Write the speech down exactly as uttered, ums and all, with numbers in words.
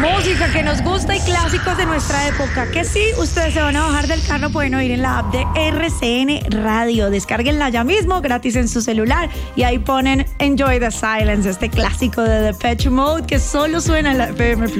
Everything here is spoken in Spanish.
Música que nos gusta y clásicos de nuestra época. Que sí, ustedes se van a bajar del carro, pueden oír en la app de R C N Radio. Descárguenla ya mismo, gratis en su celular. Y ahí ponen Enjoy the Silence, este clásico de Depeche Mode que solo suena en la F M Play.